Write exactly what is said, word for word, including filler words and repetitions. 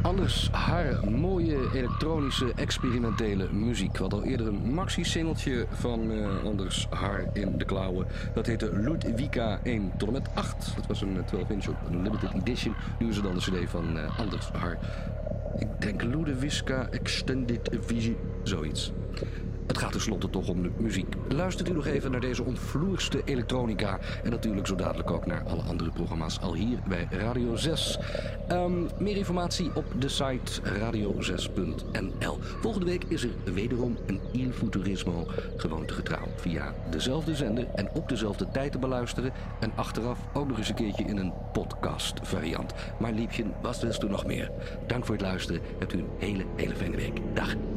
Anders haar mooie elektronische experimentele muziek. We hadden al eerder een maxi-singeltje van uh, Anders haar in de klauwen. Dat heette Ludwika één tot en met acht. Dat was een twaalf inch op een limited edition. Nu is het dan de cd van uh, Anders haar. Ik denk Ludwika Extended Vision, zoiets. Het gaat tenslotte toch om de muziek. Luistert u nog even naar deze ontvloerste elektronica. En natuurlijk zo dadelijk ook naar alle andere programma's al hier bij Radio zes. Um, meer informatie op de site radio zes punt n l. Volgende week is er wederom een Il Futurismo. Gewoontegetrouw via dezelfde zender en op dezelfde tijd te beluisteren. En achteraf ook nog eens een keertje in een podcast variant. Maar liefje, wat wilst u nog meer? Dank voor het luisteren. Hebt u een hele, hele fijne week. Dag.